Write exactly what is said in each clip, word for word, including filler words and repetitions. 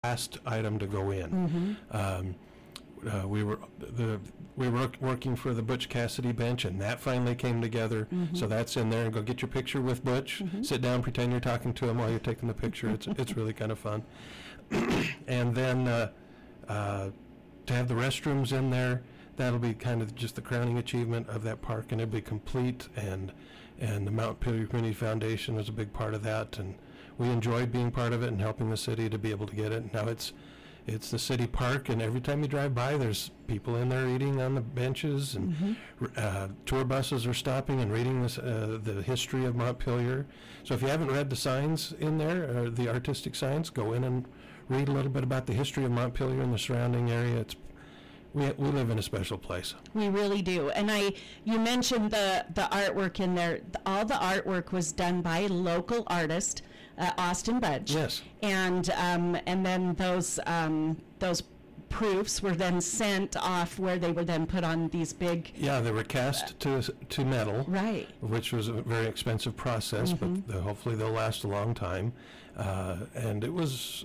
last item to go in. Mm-hmm. Um, uh, we were the we were working for the Butch Cassidy bench, and that finally came together. Mm-hmm. So that's in there. And go get your picture with Butch. Mm-hmm. Sit down, pretend you're talking to him while you're taking the picture. It's it's really kind of fun. And then uh, uh, to have the restrooms in there, that'll be kind of just the crowning achievement of that park, and it'll be complete. And and the Montpelier Community Foundation is a big part of that, and we enjoyed being part of it and helping the city to be able to get it. Now it's it's the city park, and every time you drive by, there's people in there eating on the benches, and Mm-hmm. uh, tour buses are stopping and reading this, uh, the history of Montpelier. So if you haven't read the signs in there, or the artistic signs, go in and read a little bit about the history of Montpelier and the surrounding area. It's we we live in a special place. We really do. And I, you mentioned the, the artwork in there. The- All the artwork was done by a local artist, uh, Austin Budge. Yes. And um, and then those um, those proofs were then sent off where they were then put on these big. Yeah, they were cast to to metal. Right. Which was a very expensive process, Mm-hmm. but the, hopefully they'll last a long time. Uh, and it was,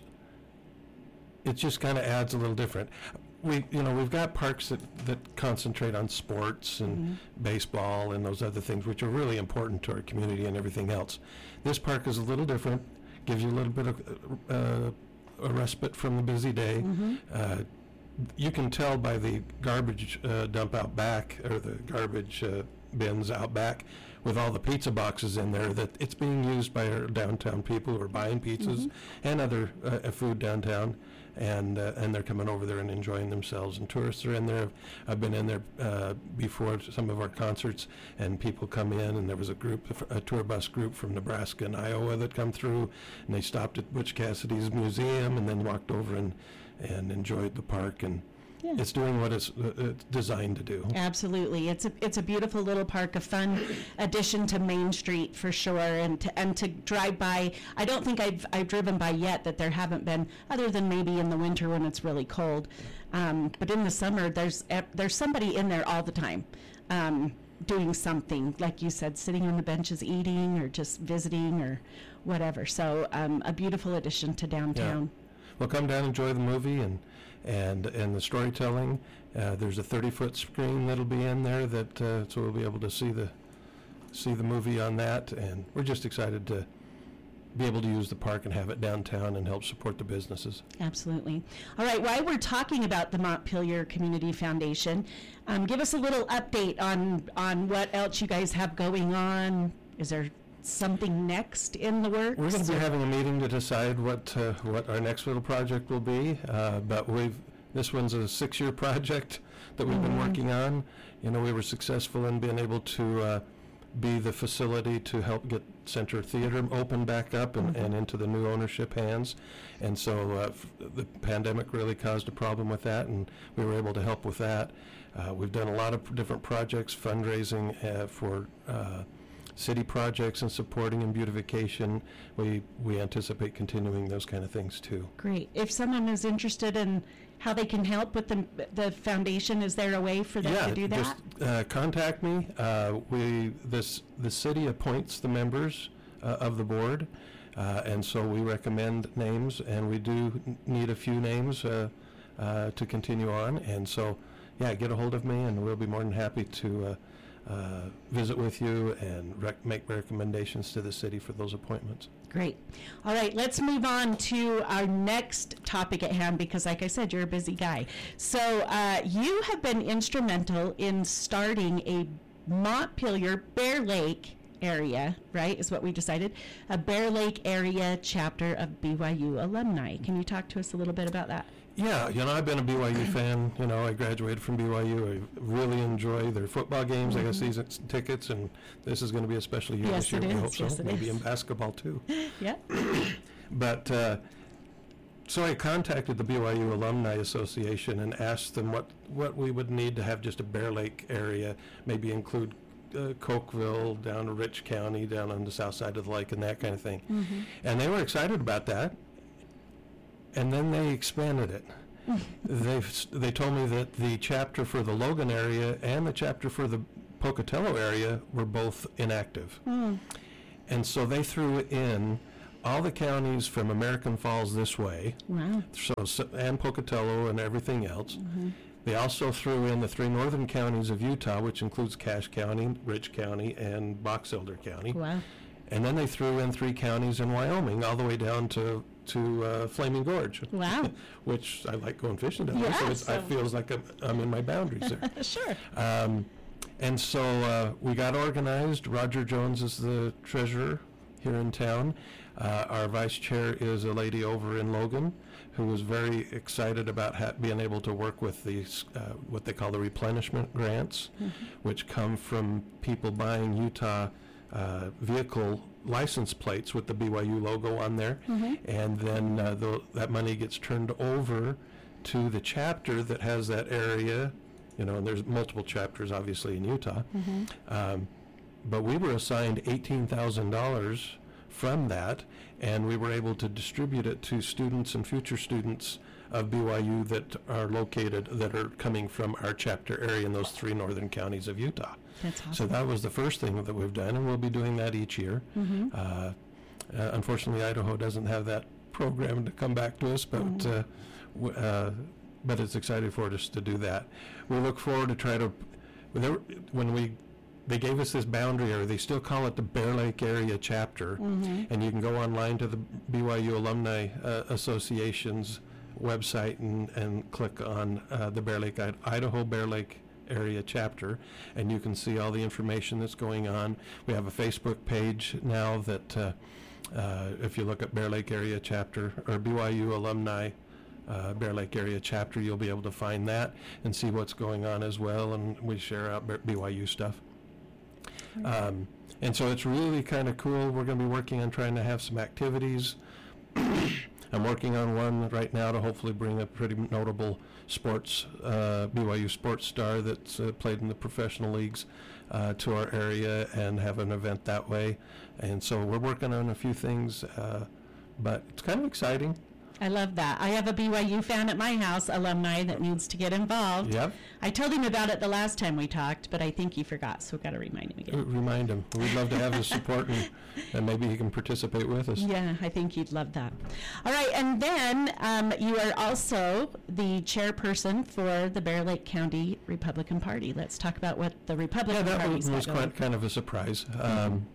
it just kind of adds a little different. We, you know, we've got parks that, that concentrate on sports and Mm-hmm. baseball and those other things, which are really important to our community and everything else. This park is a little different, gives you a little bit of uh, a respite from the busy day. Mm-hmm. Uh, you can tell by the garbage uh, dump out back, or the garbage uh, bins out back, with all the pizza boxes in there, that it's being used by our downtown people who are buying pizzas Mm-hmm. and other uh, food downtown, and uh, and they're coming over there and enjoying themselves. And tourists are in there. I've been in there uh, before some of our concerts, and people come in, and there was a group, a tour bus group from Nebraska and Iowa that come through, and they stopped at Butch Cassidy's museum and then walked over and and enjoyed the park. And Yeah. it's doing what it's, uh, it's designed to do. Absolutely, it's a it's a beautiful little park, a fun addition to Main Street for sure, and to and to drive by. I don't think I've I've driven by yet that there haven't been, other than maybe in the winter when it's really cold. Um, but in the summer, there's eh, there's somebody in there all the time, um, doing something, like you said, sitting on the benches eating or just visiting or whatever. So um, a beautiful addition to downtown. Well, come down, enjoy the movie and and and the storytelling. Uh, there's a thirty-foot screen that'll be in there, that uh, so we'll be able to see the see the movie on that. And we're just excited to be able to use the park and have it downtown and help support the businesses. Absolutely. All right, while we're talking about the Montpelier Community Foundation, um, give us a little update on on what else you guys have going on. Is there something next in the works? We're going to be or- having a meeting to decide what uh, what our next little project will be, uh, but we've this one's a six-year project that we've been Mhm. working on. You know, we were successful in being able to uh, be the facility to help get Center Theater open back up and, Mhm. and into the new ownership hands. And so uh, f- the pandemic really caused a problem with that, and we were able to help with that. Uh, we've done a lot of different projects, fundraising uh, for uh, city projects and supporting and beautification. We we anticipate continuing those kind of things too. Great. If someone is interested in how they can help with the the foundation, is there a way for them Yeah, to do that? just uh, contact me. Uh, we this the city appoints the members uh, of the board, uh, and so we recommend names, and we do n- need a few names uh, uh, to continue on. And so, yeah, get a hold of me, and we'll be more than happy to uh, uh, visit with you and rec- make recommendations to the city for those appointments. Great. All right, let's move on to our next topic at hand, because like I said, you're a busy guy. So uh, you have been instrumental in starting a Montpelier Bear Lake area, right, is what we decided, a Bear Lake area chapter of B Y U alumni. Can you talk to us a little bit about that? Yeah, you know, I've been a B Y U fan. You know, I graduated from B Y U. I really enjoy their football games. I got season tickets, and this is going to be a special year Yes, this year. it We is. hope so. Yes, it Maybe is. in basketball too. Yeah. But uh, so I contacted the B Y U Alumni Association and asked them what what we would need to have just a Bear Lake area, maybe include uh, Cokeville, down to Rich County, down on the south side of the lake, and that kind of thing. Mm-hmm. And they were excited about that. And then they expanded it. they they told me that the chapter for the Logan area and the chapter for the Pocatello area were both inactive. Mm. And so they threw in all the counties from American Falls this way, Wow. so s- and Pocatello and everything else. Mm-hmm. They also threw in the three northern counties of Utah, which includes Cache County, Rich County, and Box Elder County. Wow. And then they threw in three counties in Wyoming, all the way down to to uh, Flaming Gorge. Wow. Which I like going fishing down there, so Yeah, it's, I so- feels like I'm, I'm in my boundaries there. Sure. Um, and so uh, we got organized. Roger Jones is the treasurer here in town. Uh, our vice chair is a lady over in Logan who was very excited about ha- being able to work with these, uh, what they call the replenishment grants, Mhm. which come from people buying Utah uh, vehicle license plates with the B Y U logo on there. Mhm. And then uh, the, that money gets turned over to the chapter that has that area, you know, and there's multiple chapters obviously in Utah. Mhm. Um, but we were assigned eighteen thousand dollars from that, and we were able to distribute it to students and future students of B Y U that are located, that are coming from our chapter area in those three northern counties of Utah. That's awesome. So that was the first thing that we've done, and we'll be doing that each year. Mhm. Uh, uh, unfortunately, Idaho doesn't have that program to come back to us, but Mhm. uh, w- uh, but it's exciting for us to do that. We look forward to try to, when they were- when we, they gave us this boundary area, they still call it the Bear Lake Area Chapter, Mhm. and you can go online to the B Y U Alumni uh, Association's website and, and click on uh, the Bear Lake, I- Idaho Bear Lake Area Chapter, and you can see all the information that's going on. We have a Facebook page now that uh, uh, if you look at Bear Lake Area Chapter or B Y U Alumni uh, Bear Lake Area Chapter, you'll be able to find that and see what's going on as well, and we share out B Y U stuff. Um, and so it's really kind of cool. We're going to be working on trying to have some activities. I'm working on one right now to hopefully bring a pretty notable sports, uh, B Y U sports star that's uh, played in the professional leagues uh, to our area and have an event that way. And so we're working on a few things, uh, but it's kind of exciting. I love that. I have a B Y U fan at my house, alumni, that needs to get involved. Yep. I told him about it the last time we talked, but I think he forgot, so we've got to remind him Uh, again. Remind him. We'd love to have his support, and, and maybe he can participate with us. Yeah, I think you'd love that. All right, and then um, you are also the chairperson for the Bear Lake County Republican Party. Let's talk about what the Yeah, Republican that Party's was, was got going. quite kind of a surprise. Um,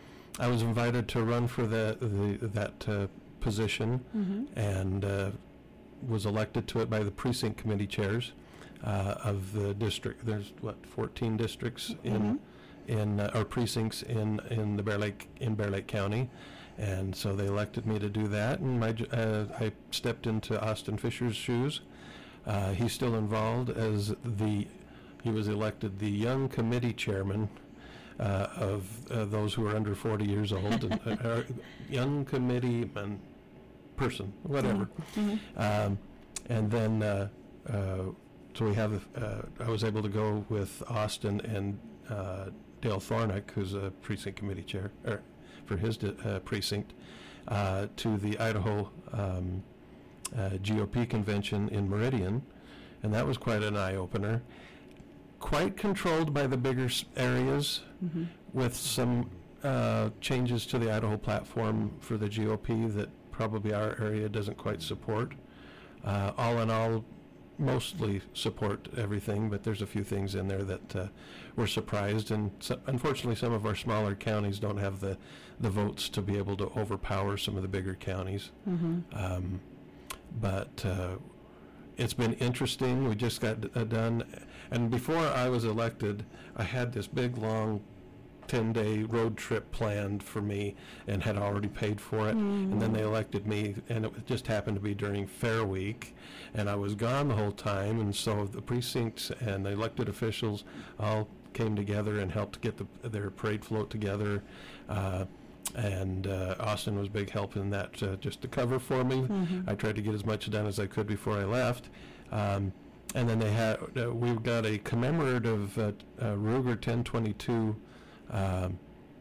I was invited to run for the, the that uh, position, Mhm. and uh, was elected to it by the precinct committee chairs uh, of the district. There's what fourteen districts in in uh, or precincts in in the Bear Lake in Bear Lake County, and so they elected me to do that. And my j- uh, I stepped into Austin Fisher's shoes. Uh, he's still involved as the he was elected the young committee chairman uh, of uh, those who are under forty years old, and, uh, or young committee man, person, whatever. Mhm. Um, and then, uh, uh, so we have, uh, I was able to go with Austin and uh, Dale Thornick, who's a precinct committee chair, or for his di- uh, precinct, uh, to the Idaho um, uh, G O P convention in Meridian, and that was quite an eye-opener. Quite controlled by the bigger s- areas, Mhm. with some uh, changes to the Idaho platform for the G O P that probably our area doesn't quite support. Uh, all in all, mostly support everything, but there's a few things in there that uh, we're surprised, and so, unfortunately some of our smaller counties don't have the, the votes to be able to overpower some of the bigger counties. Mhm. Um, but uh, it's been interesting. We just got uh, done, and before I was elected, I had this big, long, ten-day road trip planned for me and had already paid for it. And then they elected me, and it just happened to be during Fair Week, and I was gone the whole time, and so the precincts and the elected officials all came together and helped get the, their parade float together. Uh, and uh, Austin was a big help in that, uh, just to cover for me. Mhm. I tried to get as much done as I could before I left. Um, and then they had, uh, we got a commemorative uh, uh, Ruger ten twenty-two um,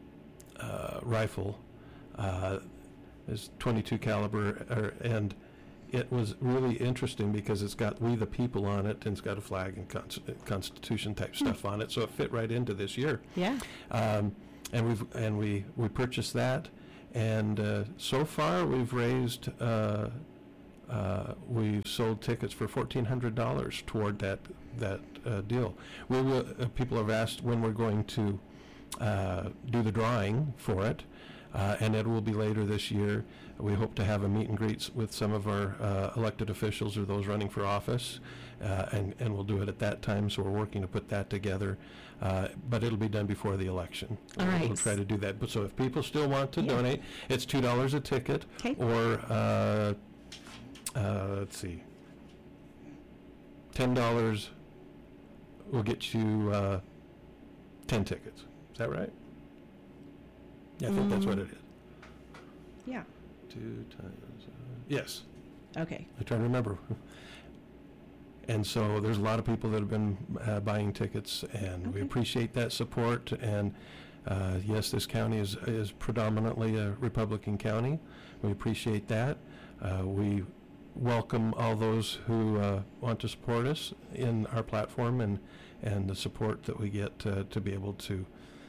uh, rifle. Uh, it's twenty-two caliber, er, and it was really interesting because it's got "We the People" on it, and it's got a flag and cons- Constitution type stuff on it, so it fit right into this year. Yeah. Um, and we've and we we purchased that, And uh, so far, we've raised, uh, uh, we've sold tickets for fourteen hundred dollars toward that that uh, deal. We will, uh, people have asked when we're going to uh, do the drawing for it, uh, and it will be later this year. We hope to have a meet and greets with some of our uh, elected officials or those running for office, uh, and, and we'll do it at that time, so we're working to put that together. Uh, but it'll be done before the election. All right. We'll try to do that. But so if people still want to Yeah. donate, it's two dollars a ticket, 'Kay. or uh, uh, let's see, ten dollars will get you uh, ten tickets. Is that right? Yeah, I think that's what Mm. it is. Yeah. Two times. Uh, yes. Okay. I'm trying to remember. And so there's a lot of people that have been uh, buying tickets, and we Okay. appreciate that support. And uh, yes, this county is is predominantly a Republican county. We appreciate that. Uh, we welcome all those who uh, want to support us in our platform, and and the support that we get uh, to be able to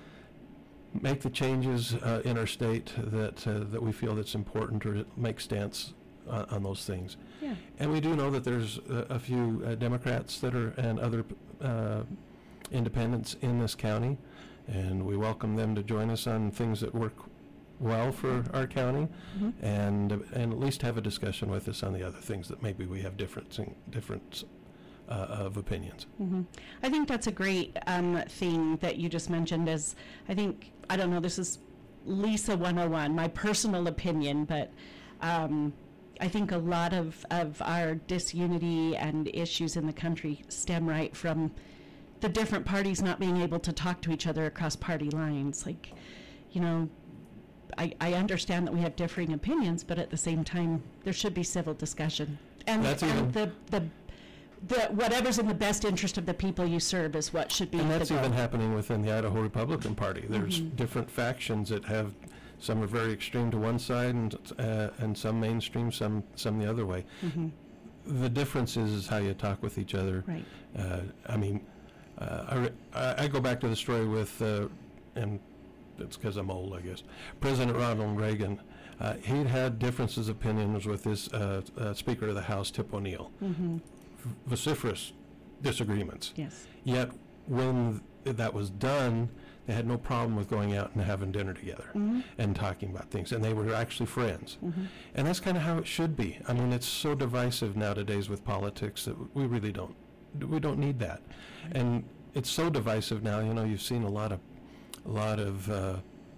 make the changes uh, in our state that uh, that we feel that's important, or make stance on, on those things. Yeah. And we do know that there's a, a few uh, Democrats that are, and other uh, independents in this county, and we welcome them to join us on things that work well for our county, Mhm. and and at least have a discussion with us on the other things that maybe we have different different uh, of opinions. hmm I think that's a great um, thing that you just mentioned. Is I think I don't know. This is Lisa one oh one, my personal opinion, but um, I think a lot of of our disunity and issues in the country stem right from the different parties not being able to talk to each other across party lines. Like, you know, I, I understand that we have differing opinions, but at the same time, there should be civil discussion. And, That's and even- the, the, the, whatever's in the best interest of the people you serve is what should be And the that's goal. even happening within the Idaho Republican Party. There's Mhm. different factions that have, some are very extreme to one side, and uh, and some mainstream, some some the other way. Mhm. The difference is, is how you talk with each other. Right. Uh, I mean, uh, I, re- I I go back to the story with, uh, and it's because I'm old, I guess, President Ronald Reagan. Uh, he'd had differences of opinions with his uh, uh, Speaker of the House, Tip O'Neill. Mhm. Vociferous disagreements. Yes. Yet, when th- that was done, they had no problem with going out and having dinner together Mhm. and talking about things, and they were actually friends. Mhm. And that's kind of how it should be. I mean, it's so divisive nowadays with politics that we really don't, we don't need that. And it's so divisive now. You know, you've seen a lot of, a lot of uh,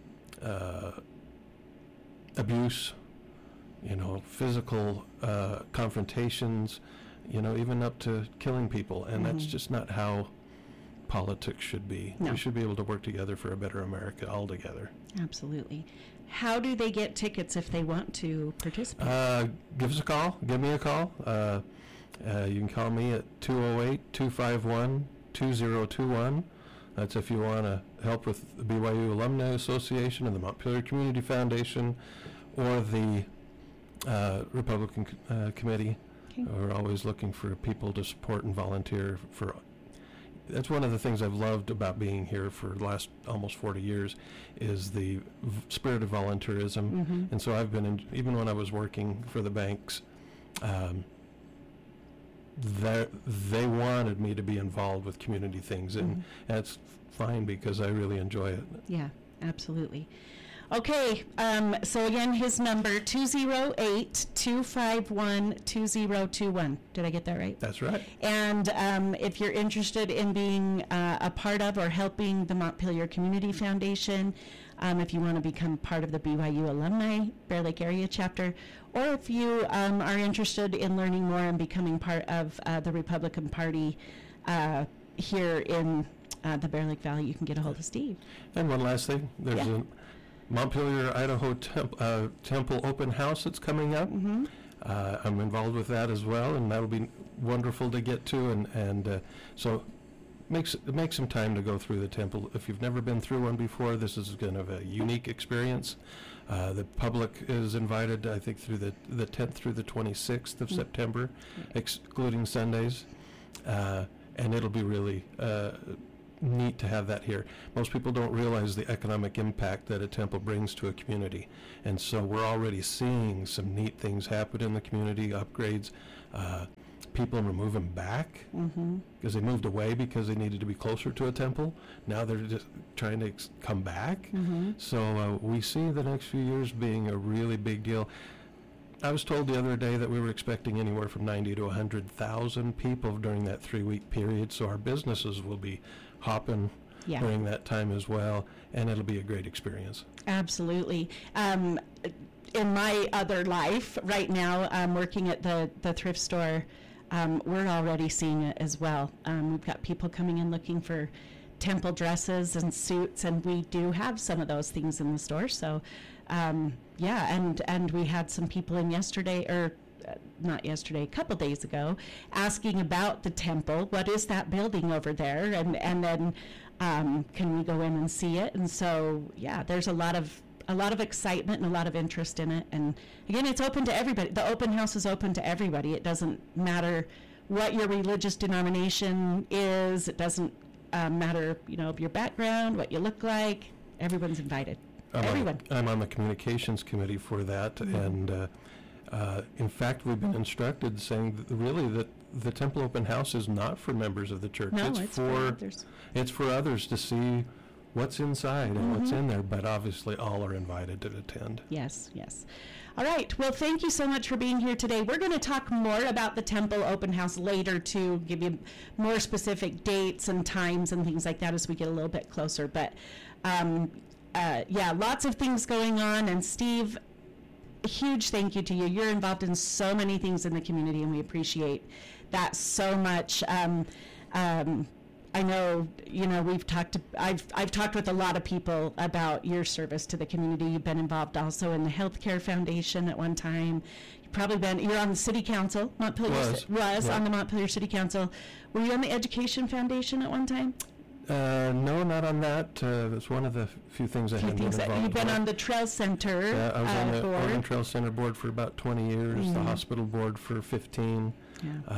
uh, abuse. You know, physical uh, confrontations. You know, even up to killing people, and that's Mhm. just not how politics should be. No. We should be able to work together for a better America all together. Absolutely. How do they get tickets if they want to participate? Uh, give us a call. Give me a call. Uh, uh, you can call me at two oh eight, two five one, two oh two one. That's if you want to help with the B Y U Alumni Association and the Montpelier Community Foundation, or the uh, Republican c- uh, Committee. Okay. We're always looking for people to support and volunteer for. That's one of the things I've loved about being here for the last almost forty years, is the v- spirit of volunteerism. Mhm. And so I've been, in, even when I was working for the banks, um, they they wanted me to be involved with community things, and Mhm. that's fine because I really enjoy it. Yeah, absolutely. Okay, um, so again, his number, two oh eight, two five one, two oh two one. Did I get that right? That's right. And um, if you're interested in being uh, a part of or helping the Montpelier Community Foundation, um, if you want to become part of the B Y U Alumni Bear Lake Area Chapter, or if you um, are interested in learning more and becoming part of uh, the Republican Party uh, here in uh, the Bear Lake Valley, you can get a hold of Steve. And one last thing, there's Yeah. a Montpelier, Idaho temp, uh, Temple open house that's coming up. Mm-hmm. Uh, I'm involved with that as well, and that'll be wonderful to get to. And and uh, so, makes make some time to go through the temple. If you've never been through one before, this is kind of a unique experience. Uh, the public is invited, I think, through the the tenth through the twenty-sixth of Mm. September, excluding Sundays, uh, and it'll be really uh, neat to have that here. Most people don't realize the economic impact that a temple brings to a community. And so we're already seeing some neat things happen in the community, upgrades. Uh, people are moving back because Mm-hmm. they moved away because they needed to be closer to a temple. Now they're just trying to ex- come back. Mm-hmm. So uh, we see the next few years being a really big deal. I was told the other day that we were expecting anywhere from ninety to one hundred thousand people during that three-week period, so our businesses will be hopping Yeah. during that time as well, and it'll be a great experience. Absolutely. Um, in my other life, right now, I'm working at the, the thrift store. Um, we're already seeing it as well. Um, we've got people coming in looking for temple dresses and suits, and we do have some of those things in the store. So, um, yeah, and, and we had some people in yesterday, or uh, not yesterday, a couple days ago, asking about the temple. What is that building over there? And, and then um, can we go in and see it? And so, yeah, there's a lot of a lot of excitement and a lot of interest in it. And again, it's open to everybody. The open house is open to everybody. It doesn't matter what your religious denomination is. It doesn't uh, matter, you know, your background, what you look like. Everyone's invited. I'm Everyone. On, I'm on the communications committee for that, Mhm. and uh, uh, in fact, we've been instructed saying that really that the Temple Open House is not for members of the church. No, it's, it's for, for others. it's for others to see what's inside and what's Mhm. in there, but obviously all are invited to attend. Yes, yes. All right. Well, thank you so much for being here today. We're going to talk more about the Temple Open House later to give you more specific dates and times and things like that as we get a little bit closer. But um, uh, yeah, lots of things going on. And Steve, a huge thank you to you. You're involved in so many things in the community, and we appreciate that so much. Um, um, I know, you know, we've talked to, I've, I've talked with a lot of people about your service to the community. You've been involved also in the Healthcare Foundation at one time. You've probably been, you're on the City Council, Montpelier, Was, Ci- was yeah. on the Montpelier City Council. Were you on the Education Foundation at one time? Uh, no, not on that. Uh, that's one of the f- few things I Few have been things that- involved You've been with. on the Trail Center Yeah, I was on uh, the Oregon board. Trail Center board for about twenty years, the Mhm. hospital board for fifteen. Yeah.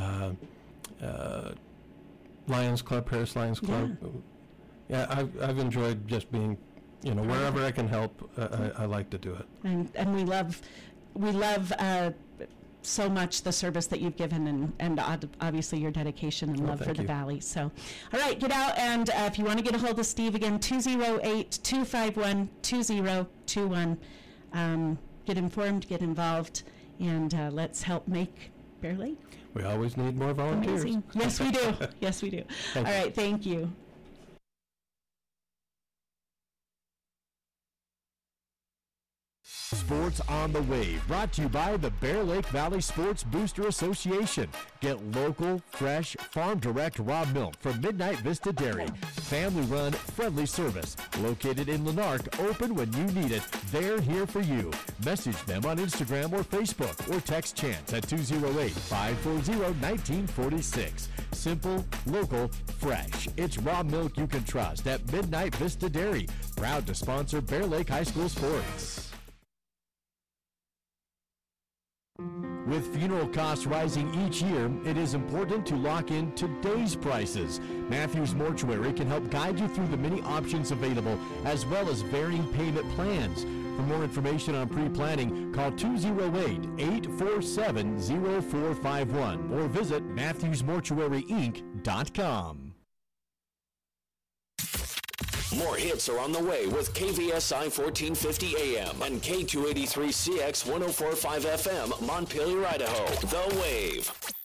uh, uh, Lions Club, Paris Lions Club. Yeah, I've, I've enjoyed just being, you know, wherever I can help, uh, I, I like to do it. And, and we love, we love uh, so much the service that you've given, and, and ob- obviously your dedication and Oh, love for thank the you. Valley. So, all right, get out, and uh, if you want to get a hold of Steve again, two oh eight, two five one, two oh two one. Um, get informed, get involved, and uh, let's help make Bear Lake We always need more volunteers. amazing. Yes, we do. Yes, we do. Thank All you. right, thank you. Sports on the Wave, brought to you by the Bear Lake Valley Sports Booster Association. Get local, fresh, farm direct raw milk from Midnight Vista Dairy. Family run, friendly service. Located in Lanark, open when you need it. They're here for you. Message them on Instagram or Facebook, or text Chance at two oh eight, five four zero, one nine four six. Simple, local, fresh. It's raw milk you can trust at Midnight Vista Dairy. Proud to sponsor Bear Lake High School sports. With funeral costs rising each year, it is important to lock in today's prices. Matthews Mortuary can help guide you through the many options available, as well as varying payment plans. For more information on pre-planning, call two oh eight, eight four seven, oh four five one or visit matthews mortuary inc dot com. More hits are on the way with K V S I fourteen fifty A M and K two eighty-three C X one oh four point five F M, Montpelier, Idaho. The Wave.